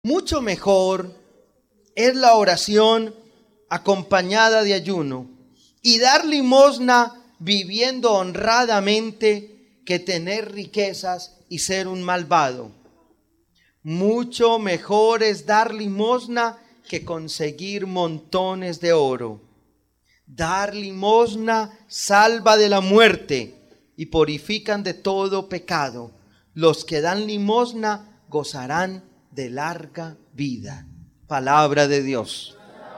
Mucho mejor es la oración acompañada de ayuno y dar limosna viviendo honradamente que tener riquezas y ser un malvado. Mucho mejor es dar limosna que conseguir montones de oro. Dar limosna salva de la muerte y purifican de todo pecado. Los que dan limosna gozarán de larga vida. Palabra de Dios.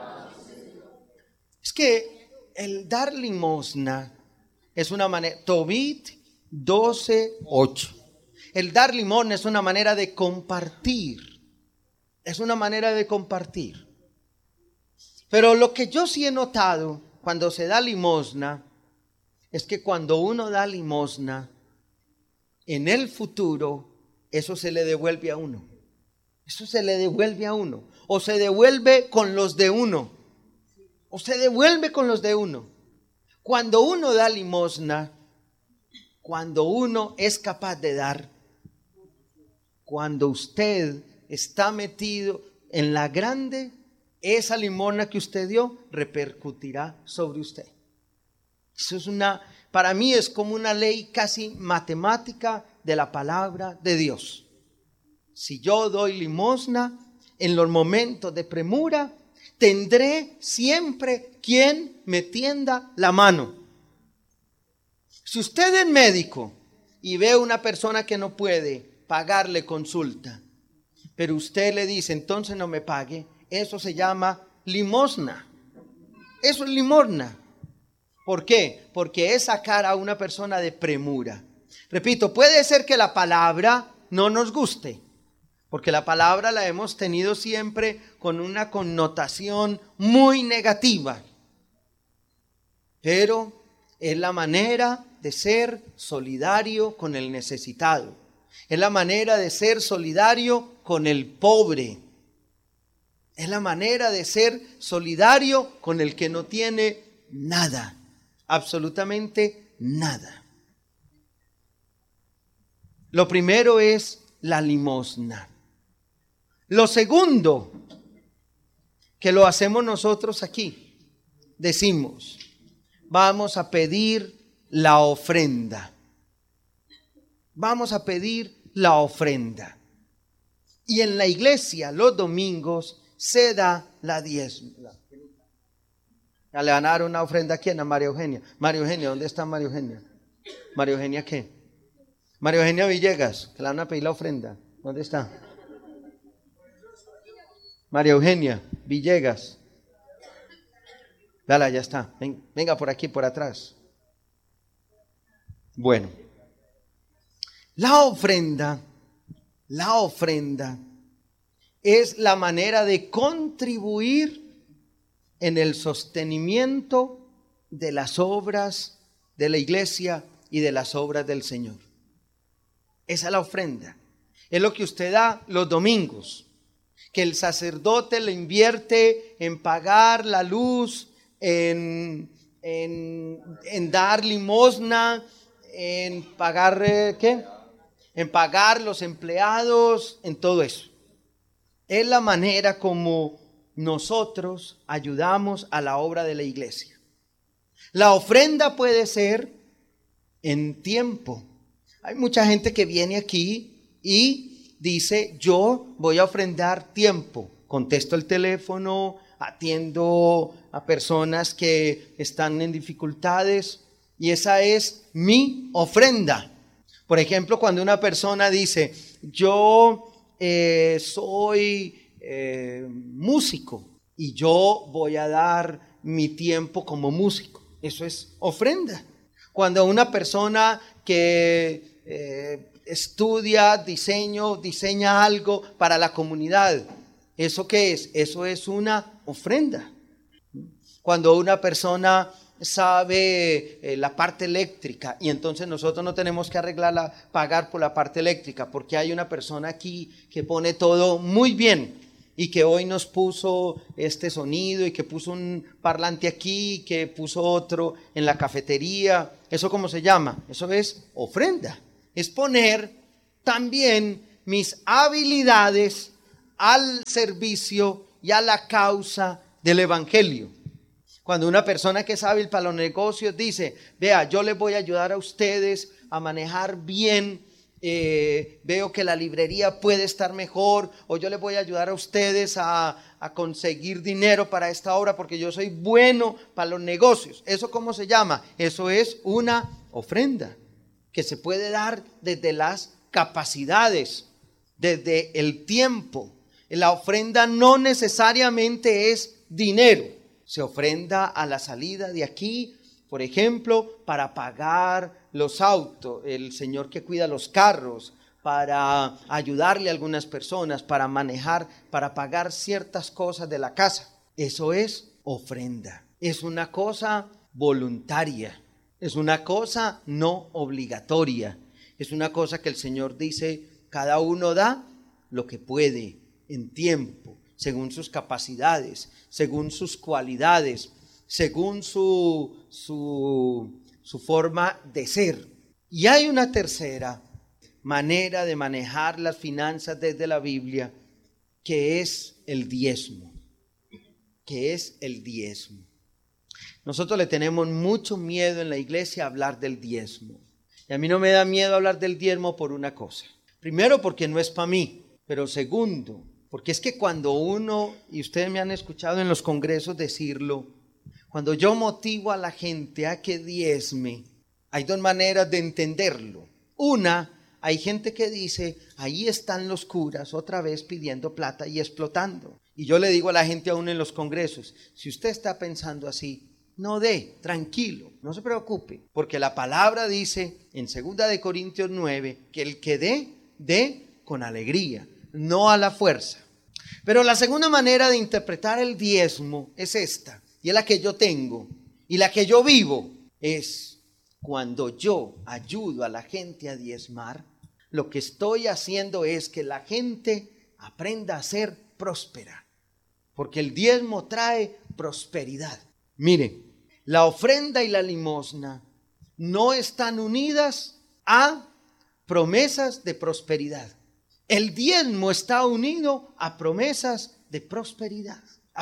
Es que el dar limosna es una manera, Tobit 12:8. El dar limosna es una manera de compartir. Es una manera de compartir. Pero lo que yo sí he notado cuando se da limosna es que cuando uno da limosna, en el futuro, eso se le devuelve a uno. Eso se le devuelve a uno. O se devuelve con los de uno. O se devuelve con los de uno. Cuando uno da limosna, cuando uno es capaz de dar, cuando usted está metido en la grande, esa limosna que usted dio repercutirá sobre usted. Eso es para mí es como una ley casi matemática de la palabra de Dios. Si yo doy limosna en los momentos de premura, tendré siempre quien me tienda la mano. Si usted es médico y ve a una persona que no puede pagarle consulta, pero usted le dice, entonces no me pague, eso se llama limosna. Eso es limosna. ¿Por qué? Porque es sacar a una persona de premura. Repito, puede ser que la palabra no nos guste, porque la palabra la hemos tenido siempre con una connotación muy negativa. Pero es la manera de ser solidario con el necesitado. Es la manera de ser solidario con el pobre. Es la manera de ser solidario con el que no tiene nada. Absolutamente nada. Lo primero es la limosna. Lo segundo, que lo hacemos nosotros aquí, decimos, vamos a pedir la ofrenda. Vamos a pedir la ofrenda. Y en la iglesia los domingos se da la diezma. Ya le van a dar una ofrenda a quién, a María Eugenia. María Eugenia, ¿dónde está María Eugenia? María Eugenia, ¿qué? María Eugenia Villegas, que le van a pedir la ofrenda. ¿Dónde está? María Eugenia Villegas. Dale, ya está. Venga por aquí, por atrás. Bueno. La ofrenda es la manera de contribuir en el sostenimiento de las obras de la iglesia y de las obras del Señor. Esa es la ofrenda. Es lo que usted da los domingos, que el sacerdote le invierte en pagar la luz, en dar limosna, en pagar ¿qué? En pagar los empleados, en todo eso. Es la manera como nosotros ayudamos a la obra de la iglesia. La ofrenda puede ser en tiempo. Hay mucha gente que viene aquí y dice, yo voy a ofrendar tiempo. Contesto el teléfono, atiendo a personas que están en dificultades y esa es mi ofrenda. Por ejemplo, cuando una persona dice, yo soy músico y yo voy a dar mi tiempo como músico. Eso es ofrenda. Cuando una persona que estudia diseña algo para la comunidad, ¿eso qué es? Eso es una ofrenda. Cuando una persona sabe la parte eléctrica y entonces nosotros no tenemos que pagar por la parte eléctrica porque hay una persona aquí que pone todo muy bien y que hoy nos puso este sonido y que puso un parlante aquí y que puso otro en la cafetería. ¿Eso cómo se llama? Eso es ofrenda. Es poner también mis habilidades al servicio y a la causa del evangelio. Cuando una persona que es hábil para los negocios dice, vea, yo les voy a ayudar a ustedes a manejar bien, veo que la librería puede estar mejor, o yo les voy a ayudar a ustedes a conseguir dinero para esta obra porque yo soy bueno para los negocios. ¿Eso cómo se llama? Eso es una ofrenda que se puede dar desde las capacidades, desde el tiempo. La ofrenda no necesariamente es dinero. Se ofrenda a la salida de aquí, por ejemplo, para pagar los autos, el señor que cuida los carros, para ayudarle a algunas personas, para manejar, para pagar ciertas cosas de la casa. Eso es ofrenda. Es una cosa voluntaria. Es una cosa no obligatoria. Es una cosa que el Señor dice, cada uno da lo que puede en tiempo, según sus capacidades, según sus cualidades, según su forma de ser. Y hay una tercera manera de manejar las finanzas desde la Biblia, que es el diezmo. Nosotros le tenemos mucho miedo en la iglesia a hablar del diezmo. Y a mí no me da miedo hablar del diezmo por una cosa. Primero, porque no es para mí. Pero segundo, porque es que cuando uno, y ustedes me han escuchado en los congresos decirlo, cuando yo motivo a la gente a que diezme, hay dos maneras de entenderlo. Una, hay gente que dice, ahí están los curas otra vez pidiendo plata y explotando. Y yo le digo a la gente aún en los congresos, si usted está pensando así, no dé, tranquilo, no se preocupe, porque la palabra dice en 2 de Corintios 9 que el que dé con alegría, no a la fuerza. Pero la segunda manera de interpretar el diezmo es esta, y es la que yo tengo, y la que yo vivo, es cuando yo ayudo a la gente a diezmar, lo que estoy haciendo es que la gente aprenda a ser próspera, porque el diezmo trae prosperidad. Mire, la ofrenda y la limosna no están unidas a promesas de prosperidad. El diezmo está unido a promesas de prosperidad,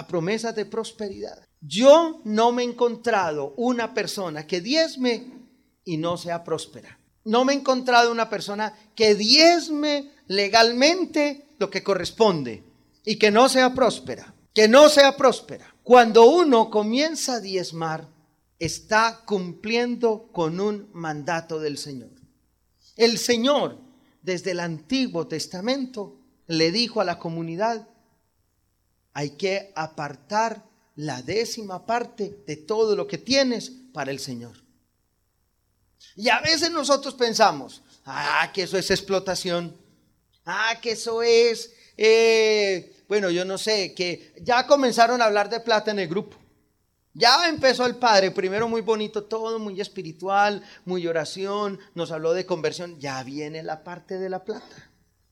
Yo no me he encontrado una persona que diezme y no sea próspera. No me he encontrado una persona que diezme legalmente lo que corresponde y que no sea próspera. Cuando uno comienza a diezmar, está cumpliendo con un mandato del Señor. El Señor, desde el Antiguo Testamento, le dijo a la comunidad, hay que apartar la 10ª parte de todo lo que tienes para el Señor. Y a veces nosotros pensamos, que eso es explotación, que eso es, yo no sé, que ya comenzaron a hablar de plata en el grupo. Ya empezó el padre, primero muy bonito todo, muy espiritual, muy oración, nos habló de conversión, ya viene la parte de la plata.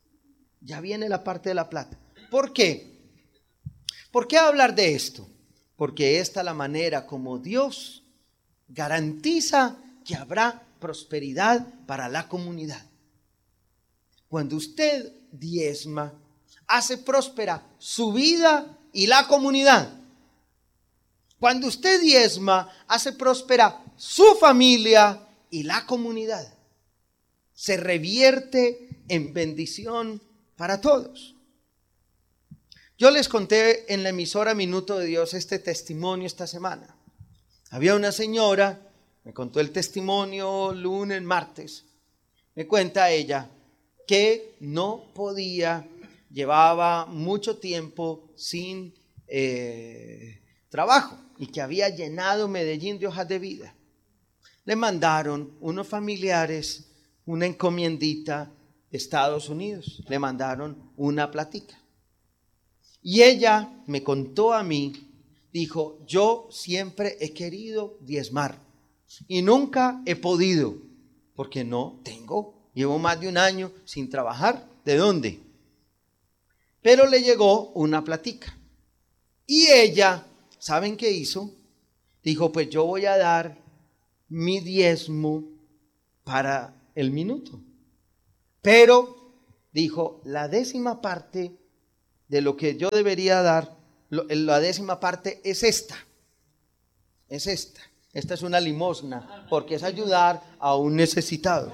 ¿Por qué? ¿Por qué hablar de esto? Porque esta es la manera como Dios garantiza que habrá prosperidad para la comunidad. Cuando usted diezma, hace próspera su vida y la comunidad. Cuando usted diezma, hace próspera su familia y la comunidad. Se revierte en bendición para todos. Yo les conté en la emisora Minuto de Dios este testimonio esta semana. Había una señora, me contó el testimonio lunes, martes. Me cuenta ella que no podía, llevaba mucho tiempo sin trabajo y que había llenado Medellín de hojas de vida. Le mandaron unos familiares una encomiendita de Estados Unidos, le mandaron una platica. Y ella me contó a mí, dijo, yo siempre he querido diezmar y nunca he podido, porque no tengo, llevo más de un año sin trabajar. ¿De dónde? Pero le llegó una platica. Y ella, ¿saben qué hizo? Dijo, pues yo voy a dar mi diezmo para el minuto. Pero, dijo, la 10ª parte de lo que yo debería dar, la 10ª parte es esta. Es esta. Esta es una limosna, porque es ayudar a un necesitado.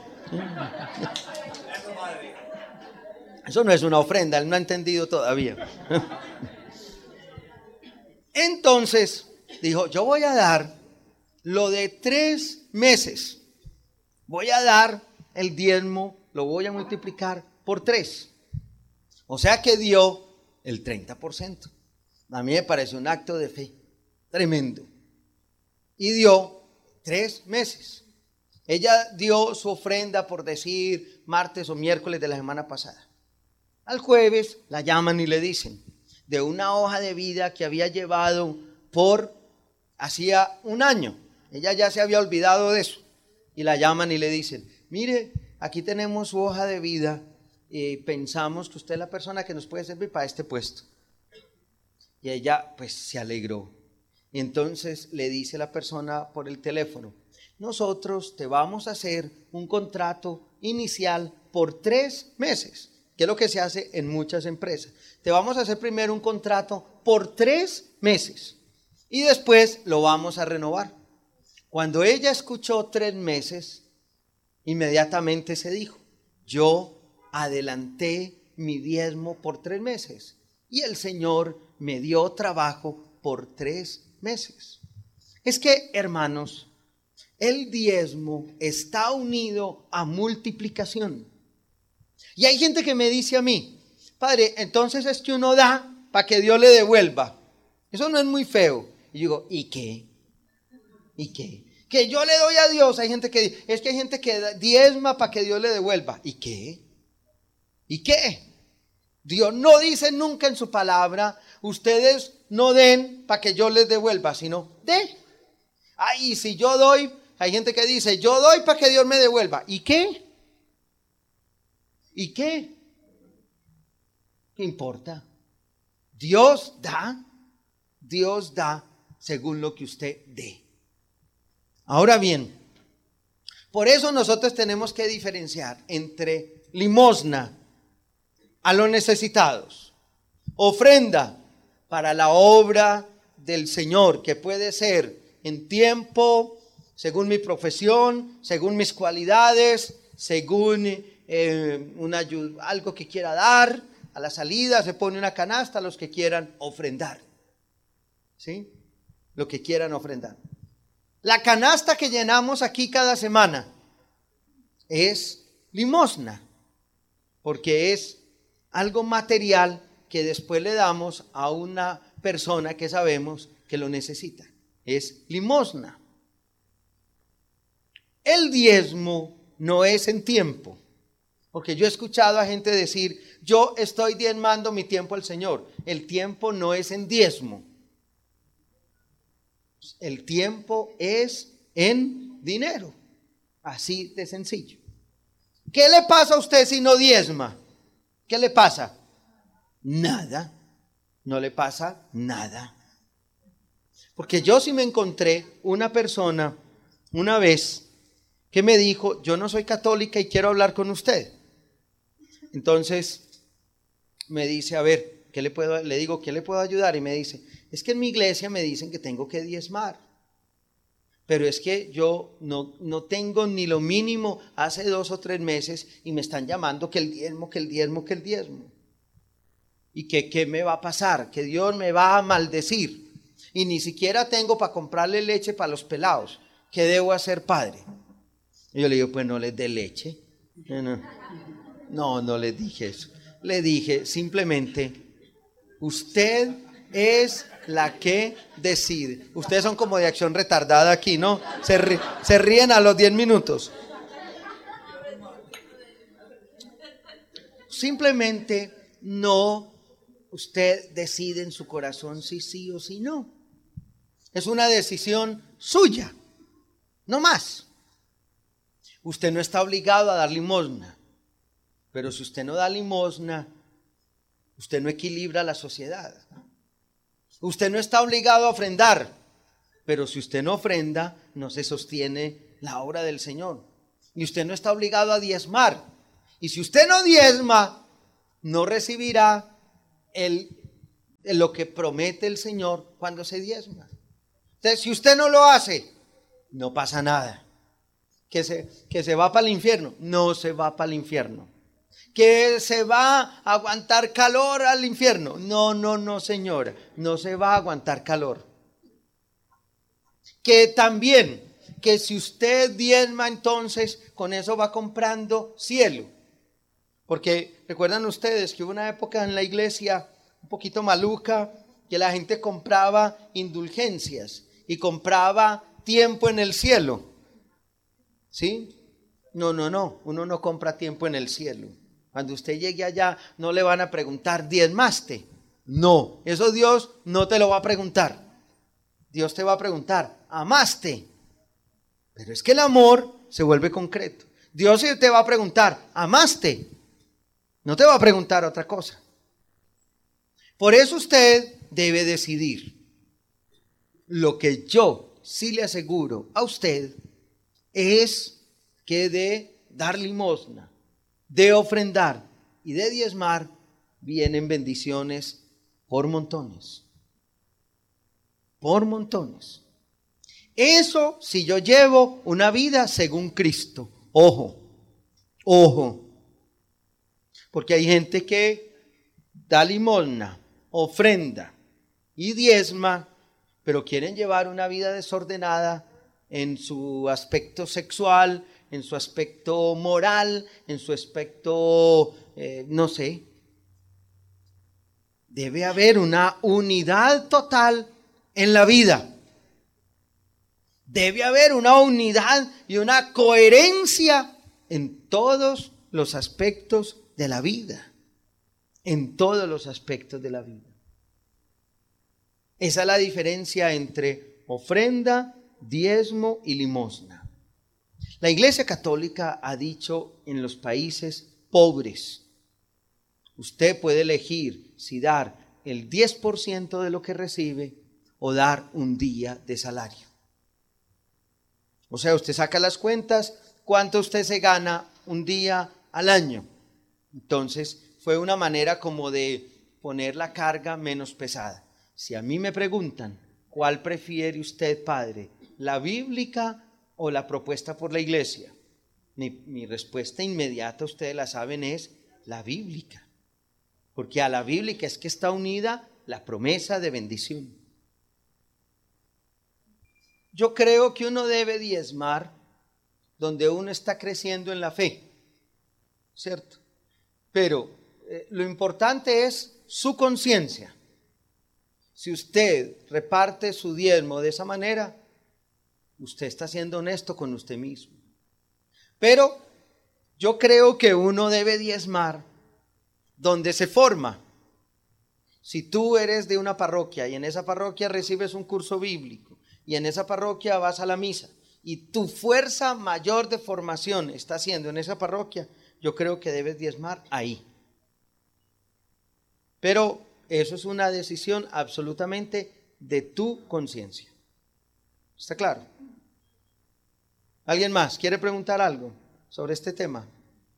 Eso no es una ofrenda, él no ha entendido todavía. Entonces dijo, yo voy a dar lo de 3 meses. Voy a dar el diezmo, lo voy a multiplicar por 3. O sea que dio el 30%. A mí me parece un acto de fe tremendo. Y dio 3 meses. Ella dio su ofrenda, por decir, martes o miércoles de la semana pasada. Al jueves la llaman y le dicen, de una hoja de vida que había llevado hacía un año. Ella ya se había olvidado de eso. Y la llaman y le dicen, mire, aquí tenemos su hoja de vida y pensamos que usted es la persona que nos puede servir para este puesto. Y ella pues se alegró. Y entonces le dice la persona por el teléfono, nosotros te vamos a hacer un contrato inicial por 3 meses, que es lo que se hace en muchas empresas. Te vamos a hacer primero un contrato por 3 meses y después lo vamos a renovar. Cuando ella escuchó 3 meses, inmediatamente se dijo, yo adelanté mi diezmo por 3 meses y el Señor me dio trabajo por 3 meses. Es que, hermanos, el diezmo está unido a multiplicación. Y hay gente que me dice a mí, padre, entonces es que uno da para que Dios le devuelva. Eso no es muy feo. Y yo digo, ¿y qué? ¿Y qué? Que yo le doy a Dios. Hay gente que dice, es que hay gente que diezma para que Dios le devuelva. ¿Y qué? ¿Y qué? Dios no dice nunca en su palabra, ustedes no den para que yo les devuelva, sino dé. Ay, si yo doy, hay gente que dice, yo doy para que Dios me devuelva. ¿Y qué? ¿Y qué? ¿Qué importa? Dios da según lo que usted dé. Ahora bien, por eso nosotros tenemos que diferenciar entre limosna a los necesitados, ofrenda para la obra del Señor, que puede ser en tiempo, según mi profesión, según mis cualidades, según algo que quiera dar. A la salida se pone una canasta a los que quieran ofrendar. ¿Sí? Lo que quieran ofrendar. La canasta que llenamos aquí cada semana es limosna, porque es algo material que después le damos a una persona que sabemos que lo necesita. Es limosna. El diezmo no es en tiempo, porque yo he escuchado a gente decir, yo estoy diezmando mi tiempo al Señor. El tiempo no es en diezmo. El tiempo es en dinero. Así de sencillo. ¿Qué le pasa a usted si no diezma? ¿Qué le pasa? Nada. No le pasa nada. Porque yo sí me encontré una persona una vez que me dijo, yo no soy católica y quiero hablar con usted. Entonces me dice, a ver, le digo, ¿qué le puedo ayudar? Y me dice, es que en mi iglesia me dicen que tengo que diezmar. Pero es que yo no tengo ni lo mínimo hace 2 o 3 meses y me están llamando que el diezmo, que el diezmo, que el diezmo. Y que ¿qué me va a pasar? Que Dios me va a maldecir. Y ni siquiera tengo para comprarle leche para los pelados. ¿Qué debo hacer, padre? Y yo le digo, pues no les dé leche. No les dije eso. Le dije simplemente, usted es la que decide. Ustedes son como de acción retardada aquí, ¿no? Se ríen a los 10 minutos. Simplemente no, usted decide en su corazón si sí o si no. Es una decisión suya, no más. Usted no está obligado a dar limosna, pero si usted no da limosna, usted no equilibra la sociedad. Usted no está obligado a ofrendar, pero si usted no ofrenda, no se sostiene la obra del Señor. Y usted no está obligado a diezmar. Y si usted no diezma, no recibirá lo que promete el Señor cuando se diezma. Entonces, si usted no lo hace, no pasa nada. Que se va para el infierno, no se va para el infierno. Que se va a aguantar calor al infierno, no, señora, no se va a aguantar calor. Que también, que si usted diezma, entonces con eso va comprando cielo. Porque recuerdan ustedes que hubo una época en la iglesia un poquito maluca, que la gente compraba indulgencias y compraba tiempo en el cielo. ¿Sí? No, uno no compra tiempo en el cielo. Cuando usted llegue allá, no le van a preguntar, ¿diezmaste? No, eso Dios no te lo va a preguntar. Dios te va a preguntar, ¿amaste? Pero es que el amor se vuelve concreto. Dios te va a preguntar, ¿amaste? No te va a preguntar otra cosa. Por eso usted debe decidir. Lo que yo sí le aseguro a usted es que de dar limosna, de ofrendar y de diezmar vienen bendiciones por montones. Por montones. Eso si yo llevo una vida según Cristo. Ojo. Porque hay gente que da limosna, ofrenda y diezma, pero quieren llevar una vida desordenada en su aspecto sexual, en su aspecto moral, en su aspecto, no sé. Debe haber una unidad total en la vida. Debe haber una unidad y una coherencia en todos los aspectos de la vida. En todos los aspectos de la vida. Esa es la diferencia entre ofrenda, diezmo y limosna. La Iglesia Católica ha dicho en los países pobres, usted puede elegir si dar el 10% de lo que recibe o dar un día de salario. O sea, usted saca las cuentas, cuánto usted se gana un día al año. Entonces, fue una manera como de poner la carga menos pesada. Si a mí me preguntan, ¿cuál prefiere usted, padre? ¿La bíblica o la propuesta por la iglesia? Mi respuesta inmediata, ustedes la saben, es la bíblica. Porque a la bíblica es que está unida la promesa de bendición. Yo creo que uno debe diezmar donde uno está creciendo en la fe, ¿cierto? Pero lo importante es su conciencia. Si usted reparte su diezmo de esa manera, usted está siendo honesto con usted mismo. Pero yo creo que uno debe diezmar donde se forma. Si tú eres de una parroquia y en esa parroquia recibes un curso bíblico y en esa parroquia vas a la misa y tu fuerza mayor de formación está siendo en esa parroquia, yo creo que debes diezmar ahí. Pero eso es una decisión absolutamente de tu conciencia. ¿Está claro? ¿Alguien más quiere preguntar algo sobre este tema?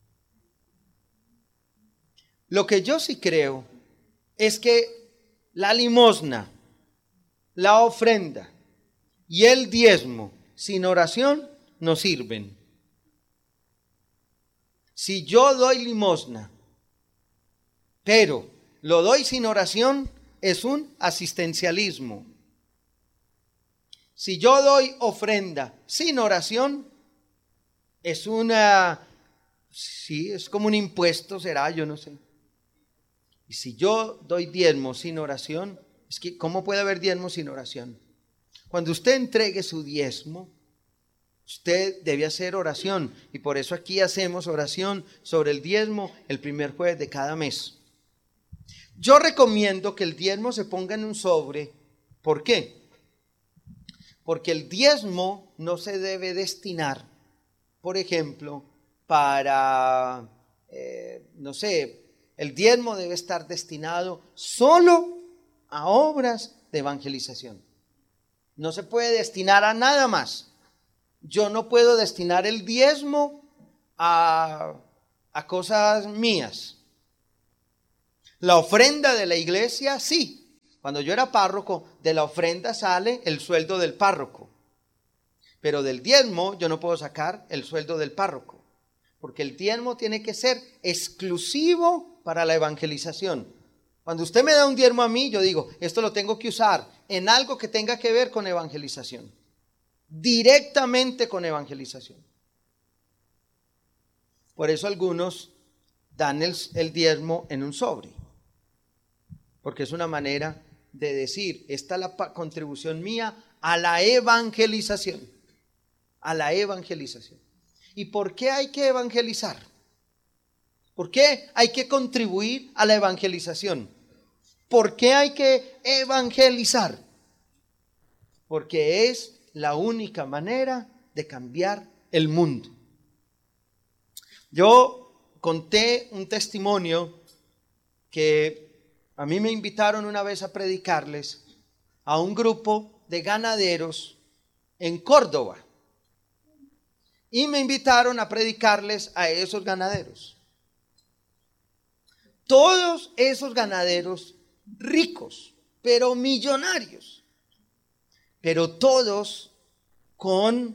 Lo que yo sí creo es que la limosna, la ofrenda y el diezmo sin oración no sirven. Si yo doy limosna, pero lo doy sin oración, es un asistencialismo. Si yo doy ofrenda sin oración, es es como un impuesto, será, yo no sé. Y si yo doy diezmo sin oración, es que ¿cómo puede haber diezmo sin oración? Cuando usted entregue su diezmo, usted debe hacer oración. Y por eso aquí hacemos oración sobre el diezmo el primer jueves de cada mes. Yo recomiendo que el diezmo se ponga en un sobre. ¿Por qué? Porque el diezmo no se debe destinar, por ejemplo, para, no sé, el diezmo debe estar destinado solo a obras de evangelización. No se puede destinar a nada más. Yo no puedo destinar el diezmo a cosas mías. La ofrenda de la iglesia, sí. Cuando yo era párroco, de la ofrenda sale el sueldo del párroco. Pero del diezmo yo no puedo sacar el sueldo del párroco. Porque el diezmo tiene que ser exclusivo para la evangelización. Cuando usted me da un diezmo a mí, yo digo, esto lo tengo que usar en algo que tenga que ver con evangelización. Directamente con evangelización. Por eso algunos dan el diezmo en un sobre. Porque es una manera de decir, esta es la contribución mía a la evangelización. A la evangelización. ¿Y por qué hay que evangelizar? ¿Por qué hay que contribuir a la evangelización? ¿Por qué hay que evangelizar? Porque es la única manera de cambiar el mundo. Yo conté un testimonio que a mí me invitaron una vez a predicarles a un grupo de ganaderos en Córdoba. Y me invitaron a predicarles a esos ganaderos. Todos esos ganaderos ricos, pero millonarios. Pero todos con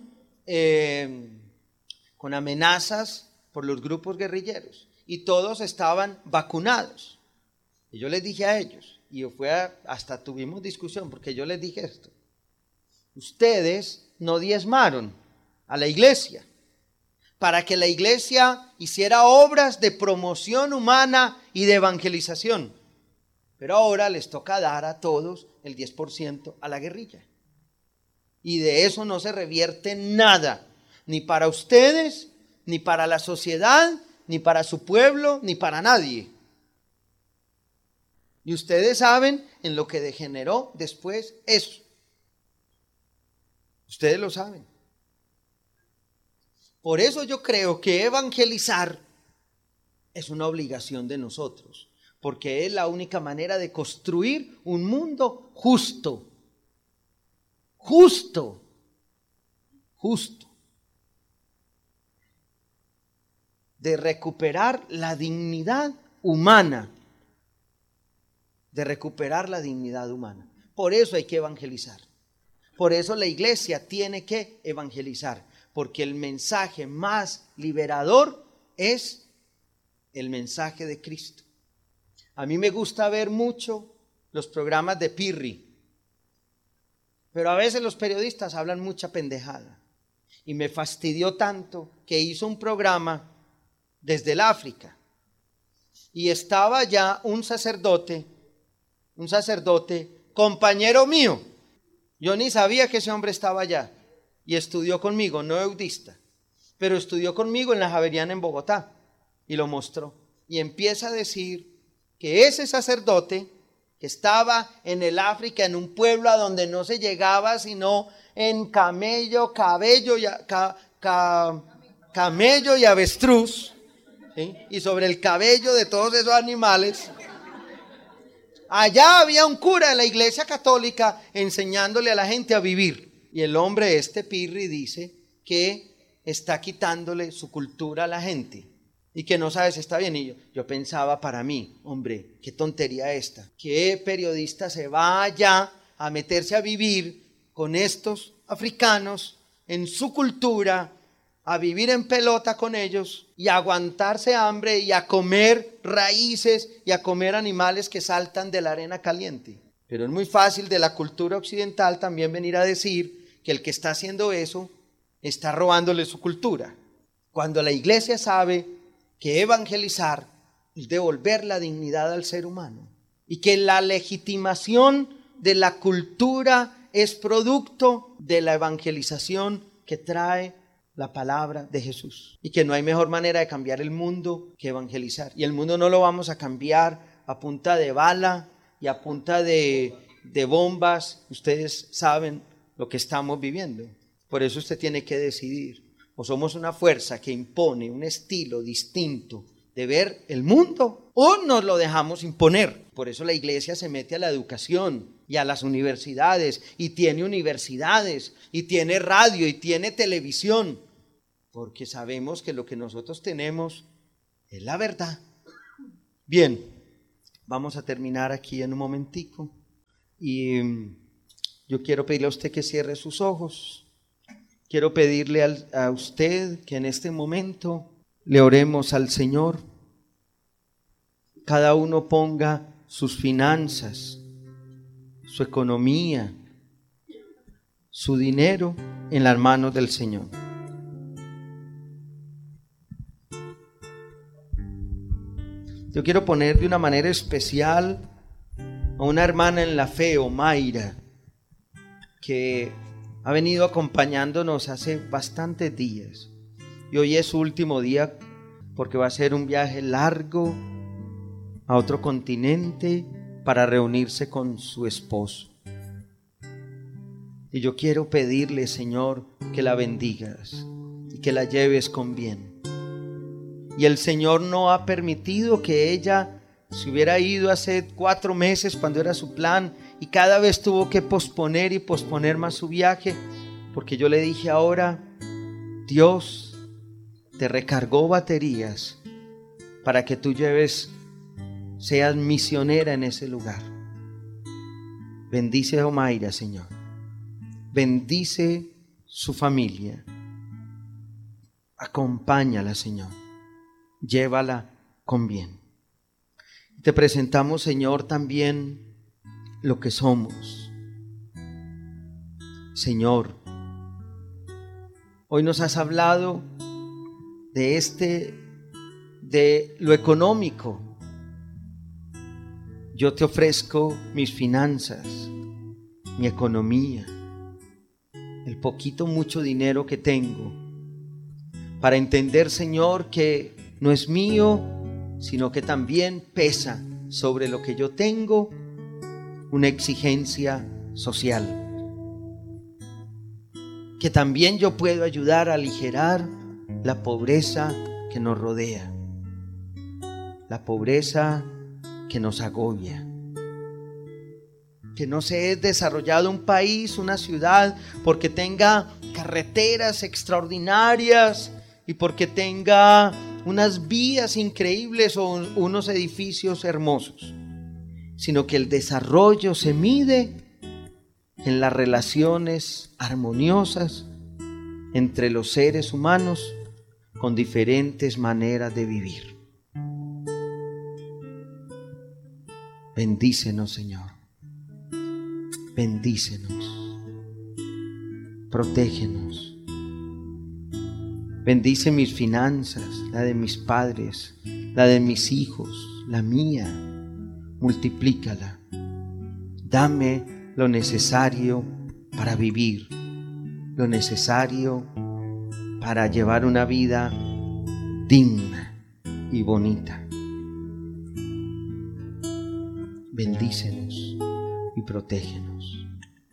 amenazas por los grupos guerrilleros. Y todos estaban vacunados. Y yo les dije a ellos, y hasta tuvimos discusión, porque yo les dije esto. Ustedes no diezmaron a la iglesia para que la iglesia hiciera obras de promoción humana y de evangelización. Pero ahora les toca dar a todos el 10% a la guerrilla. Y de eso no se revierte nada, ni para ustedes, ni para la sociedad, ni para su pueblo, ni para nadie. Y ustedes saben en lo que degeneró después eso. Ustedes lo saben. Por eso yo creo que evangelizar es una obligación de nosotros, porque es la única manera de construir un mundo justo. Justo. Justo. De recuperar la dignidad humana. De recuperar la dignidad humana. Por eso hay que evangelizar. Por eso la iglesia tiene que evangelizar. Porque el mensaje más liberador es el mensaje de Cristo. A mí me gusta ver mucho los programas de Pirri. Pero a veces los periodistas hablan mucha pendejada. Y me fastidió tanto que hizo un programa desde el África. Y estaba ya un sacerdote, compañero mío. Yo ni sabía que ese hombre estaba allá. Y estudió conmigo, no eudista, pero estudió conmigo en la Javeriana en Bogotá. Y lo mostró. Y empieza a decir que ese sacerdote que estaba en el África, en un pueblo a donde no se llegaba sino en camello y avestruz, ¿sí? Y sobre el cabello de todos esos animales. Allá había un cura de la iglesia católica enseñándole a la gente a vivir. Y el hombre Pirri dice que está quitándole su cultura a la gente y que no sabe si está bien. Y yo pensaba para mí, hombre, qué tontería esta. ¿Qué periodista se va allá a meterse a vivir con estos africanos en su cultura, a vivir en pelota con ellos y a aguantarse hambre y a comer raíces y a comer animales que saltan de la arena caliente? Pero es muy fácil de la cultura occidental también venir a decir que el que está haciendo eso está robándole su cultura. Cuando la iglesia sabe que evangelizar es devolver la dignidad al ser humano y que la legitimación de la cultura es producto de la evangelización que trae la palabra de Jesús, y que no hay mejor manera de cambiar el mundo que evangelizar. Y el mundo no lo vamos a cambiar a punta de bala y a punta de bombas. Ustedes saben lo que estamos viviendo. Por eso usted tiene que decidir. O somos una fuerza que impone un estilo distinto de ver el mundo, o nos lo dejamos imponer. Por eso la iglesia se mete a la educación y a las universidades, y tiene universidades, y tiene radio, y tiene televisión, porque sabemos que lo que nosotros tenemos es la verdad. Bien, Vamos a terminar aquí en un momentico. Y yo quiero pedirle a usted que cierre sus ojos. Quiero pedirle a usted que en este momento le oremos al Señor. Cada uno ponga sus finanzas, su economía, su dinero en las manos del Señor. Yo quiero poner de una manera especial a una hermana en la fe, Omaira, que ha venido acompañándonos hace bastantes días. Y hoy es su último día porque va a ser un viaje largo a otro continente para reunirse con su esposo. Y yo quiero pedirle, Señor, que la bendigas y que la lleves con bien. Y el Señor no ha permitido que ella se hubiera ido hace 4 meses cuando era su plan, y cada vez tuvo que posponer y posponer más su viaje, porque yo le dije: ahora Dios te recargó baterías para que tú seas misionera en ese lugar. Bendice a Omaira, Señor. Bendice su familia. Acompáñala, Señor. Llévala con bien. Te presentamos, Señor, también lo que somos. Señor, hoy nos has hablado de lo económico. Yo te ofrezco mis finanzas, mi economía, el poquito, mucho dinero que tengo, para entender, Señor, que no es mío, sino que también pesa sobre lo que yo tengo una exigencia social. Que también yo puedo ayudar a aligerar la pobreza que nos rodea, la pobreza que nos agobia. Que no se es desarrollado un país, una ciudad, porque tenga carreteras extraordinarias y porque tenga unas vías increíbles o unos edificios hermosos, sino que el desarrollo se mide en las relaciones armoniosas entre los seres humanos con diferentes maneras de vivir. Bendícenos, Señor. Bendícenos. Protégenos. Bendice mis finanzas, la de mis padres, la de mis hijos, la mía. Multiplícala. Dame lo necesario para vivir, lo necesario para llevar una vida digna y bonita. Bendícenos y protégenos.